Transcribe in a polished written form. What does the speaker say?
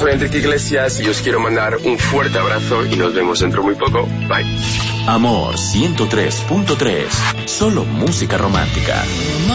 soy Enrique Iglesias y os quiero mandar un fuerte abrazo y nos vemos dentro muy poco. Bye. Amor 103.3, solo música romántica.